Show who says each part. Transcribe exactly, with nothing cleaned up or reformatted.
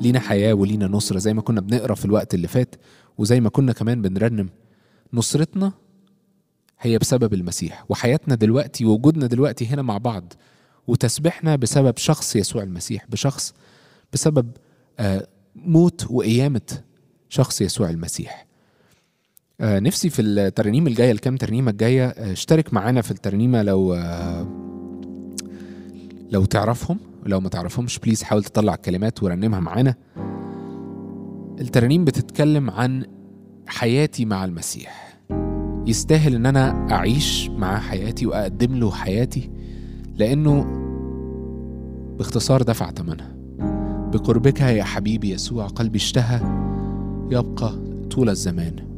Speaker 1: لينا حياة ولينا نصرة، زي ما كنا بنقرأ في الوقت اللي فات وزي ما كنا كمان بنرنم. نصرتنا هي بسبب المسيح، وحياتنا دلوقتي ووجودنا دلوقتي هنا مع بعض وتسبيحنا بسبب شخص يسوع المسيح، بشخص بسبب آه موت وقيامة شخص يسوع المسيح. آه نفسي في الترنيم الجاية، الكام ترنيمة الجاية، آه اشترك معانا في الترنيمة لو آه لو تعرفهم، لو ما تعرفهمش بليز حاول تطلع الكلمات ورنمها معانا. الترنيم بتتكلم عن حياتي مع المسيح، يستاهل ان انا اعيش مع حياتي واقدم له حياتي، لانه باختصار دفع ثمنها. بقربك يا حبيبي يسوع قلبي اشتهى، يبقى طول الزمان.